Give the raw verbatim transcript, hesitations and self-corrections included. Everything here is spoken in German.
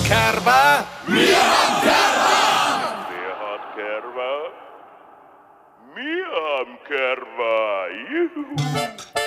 Kerber? Wir haben Kerber! Wer hat Kerber? Wir haben Kerber. Juhu.